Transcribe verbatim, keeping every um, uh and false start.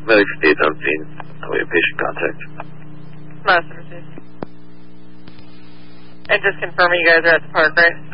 Medic stays on scene. Await patient contact. Master received. And just confirming you guys are at the park, right?